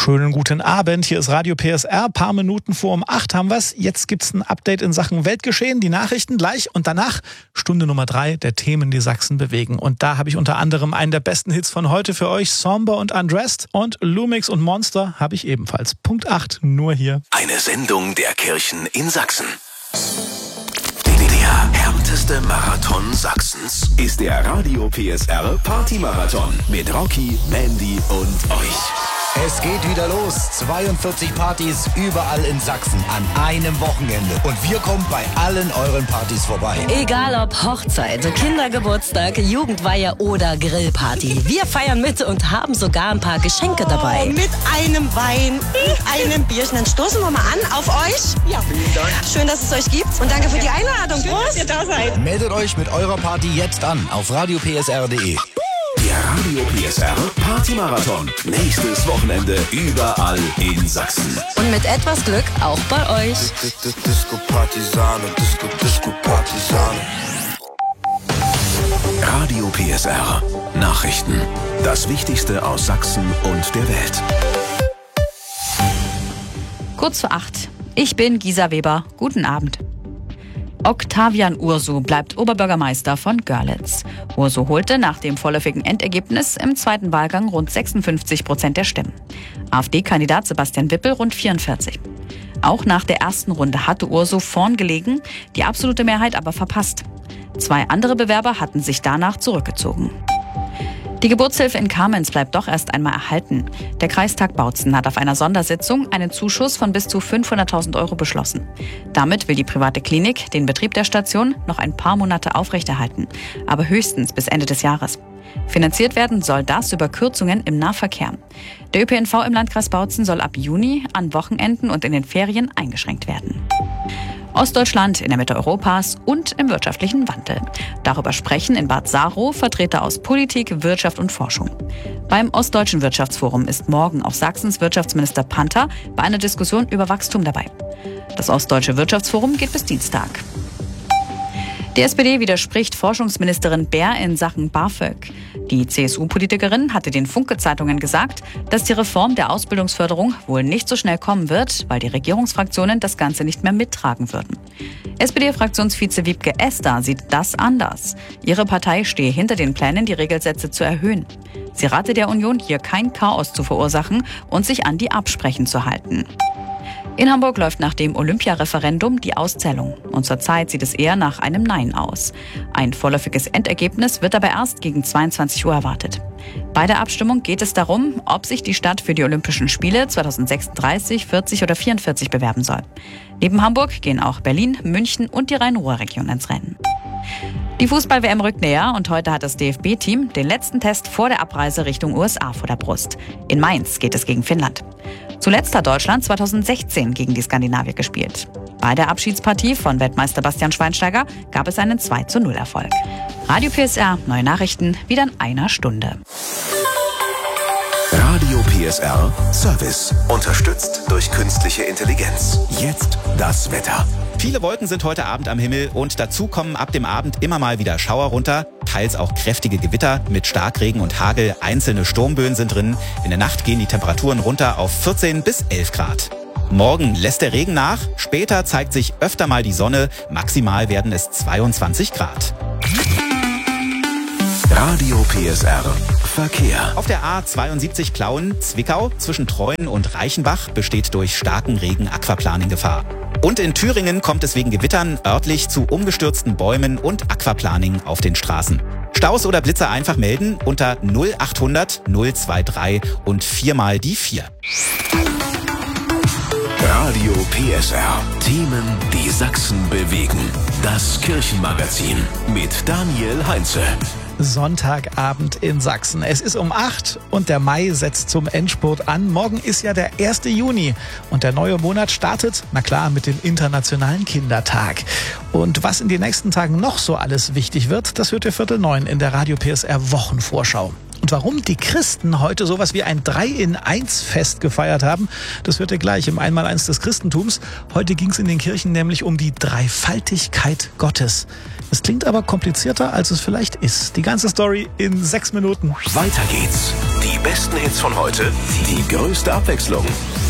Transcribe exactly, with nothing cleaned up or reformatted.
Schönen guten Abend, hier ist Radio P S R, paar Minuten vor um acht haben wir's. Jetzt gibt's ein Update in Sachen Weltgeschehen, die Nachrichten gleich und danach Stunde Nummer drei der Themen, die Sachsen bewegen. Und da habe ich unter anderem einen der besten Hits von heute für euch, Somber und Undressed, und Lumix und Monster habe ich ebenfalls. Punkt acht, nur hier. Eine Sendung der Kirchen in Sachsen. Der härteste Marathon Sachsens ist der Radio P S R Party-Marathon mit Rocky, Mandy und euch. Es geht wieder los. zweiundvierzig Partys überall in Sachsen an einem Wochenende. Und wir kommen bei allen euren Partys vorbei. Egal ob Hochzeit, Kindergeburtstag, Jugendweihe oder Grillparty. Wir feiern mit und haben sogar ein paar Geschenke dabei. Oh, mit einem Wein, einem Bierchen. Dann stoßen wir mal an auf euch. Ja, vielen Dank. Schön, dass es euch gibt. Und danke für die Einladung. Schön, Prost, dass ihr da seid. Meldet euch mit eurer Party jetzt an auf radio p s r punkt d e. Der Radio P S R Party-Marathon. Nächstes Wochenende überall in Sachsen. Und mit etwas Glück auch bei euch. Disco Partisane, Disco, Disco Partisane. Radio P S R. Nachrichten. Das Wichtigste aus Sachsen und der Welt. Kurz vor acht. Ich bin Gisa Weber. Guten Abend. Octavian Ursu bleibt Oberbürgermeister von Görlitz. Ursu holte nach dem vorläufigen Endergebnis im zweiten Wahlgang rund sechsundfünfzig Prozent der Stimmen. AfD-Kandidat Sebastian Wippel rund vierundvierzig. Auch nach der ersten Runde hatte Ursu vorn gelegen, die absolute Mehrheit aber verpasst. Zwei andere Bewerber hatten sich danach zurückgezogen. Die Geburtshilfe in Kamenz bleibt doch erst einmal erhalten. Der Kreistag Bautzen hat auf einer Sondersitzung einen Zuschuss von bis zu fünfhunderttausend Euro beschlossen. Damit will die private Klinik den Betrieb der Station noch ein paar Monate aufrechterhalten, aber höchstens bis Ende des Jahres. Finanziert werden soll das über Kürzungen im Nahverkehr. Der Ö P N V im Landkreis Bautzen soll ab Juni an Wochenenden und in den Ferien eingeschränkt werden. Ostdeutschland in der Mitte Europas und im wirtschaftlichen Wandel. Darüber sprechen in Bad Saro Vertreter aus Politik, Wirtschaft und Forschung. Beim Ostdeutschen Wirtschaftsforum ist morgen auch Sachsens Wirtschaftsminister Panther bei einer Diskussion über Wachstum dabei. Das Ostdeutsche Wirtschaftsforum geht bis Dienstag. Die S P D widerspricht Forschungsministerin Bär in Sachen BAföG. Die C S U-Politikerin hatte den Funke-Zeitungen gesagt, dass die Reform der Ausbildungsförderung wohl nicht so schnell kommen wird, weil die Regierungsfraktionen das Ganze nicht mehr mittragen würden. S P D-Fraktionsvize Wiebke Esther sieht das anders. Ihre Partei stehe hinter den Plänen, die Regelsätze zu erhöhen. Sie rate der Union, hier kein Chaos zu verursachen und sich an die Absprechen zu halten. In Hamburg läuft nach dem Olympia-Referendum die Auszählung. Und zurzeit sieht es eher nach einem Nein aus. Ein vorläufiges Endergebnis wird aber erst gegen zweiundzwanzig Uhr erwartet. Bei der Abstimmung geht es darum, ob sich die Stadt für die Olympischen Spiele zweitausendsechsunddreißig, vierzig oder vierundvierzig bewerben soll. Neben Hamburg gehen auch Berlin, München und die Rhein-Ruhr-Region ins Rennen. Die Fußball-W M rückt näher und heute hat das D F B-Team den letzten Test vor der Abreise Richtung U S A vor der Brust. In Mainz geht es gegen Finnland. Zuletzt hat Deutschland zweitausendsechzehn gegen die Skandinavier gespielt. Bei der Abschiedspartie von Weltmeister Bastian Schweinsteiger gab es einen zwei zu null Erfolg. Radio P S R, neue Nachrichten, wieder in einer Stunde. Radio P S R Service. Unterstützt durch künstliche Intelligenz. Jetzt das Wetter. Viele Wolken sind heute Abend am Himmel und dazu kommen ab dem Abend immer mal wieder Schauer runter, teils auch kräftige Gewitter mit Starkregen und Hagel, einzelne Sturmböen sind drin. In der Nacht gehen die Temperaturen runter auf vierzehn bis elf Grad. Morgen lässt der Regen nach, später zeigt sich öfter mal die Sonne, maximal werden es zweiundzwanzig Grad. Radio P S R Verkehr. Auf der A zweiundsiebzig Plauen-Zwickau zwischen Treuen und Reichenbach besteht durch starken Regen Aquaplaning-Gefahr. Und in Thüringen kommt es wegen Gewittern örtlich zu umgestürzten Bäumen und Aquaplaning auf den Straßen. Staus oder Blitzer einfach melden unter null achthundert null dreiundzwanzig und viermal die vier. Radio P S R. Themen, die Sachsen bewegen. Das Kirchenmagazin mit Daniel Heinze. Sonntagabend in Sachsen. Es ist um acht und der Mai setzt zum Endspurt an. Morgen ist ja der erste Juni und der neue Monat startet, na klar, mit dem Internationalen Kindertag. Und was in den nächsten Tagen noch so alles wichtig wird, das hört ihr Viertel neun in der Radio P S R Wochenvorschau. Und warum die Christen heute sowas wie ein drei in eins Fest gefeiert haben, das hört ihr gleich im Einmaleins des Christentums. Heute ging es in den Kirchen nämlich um die Dreifaltigkeit Gottes. Es klingt aber komplizierter, als es vielleicht ist. Die ganze Story in sechs Minuten. Weiter geht's. Die besten Hits von heute, die größte Abwechslung.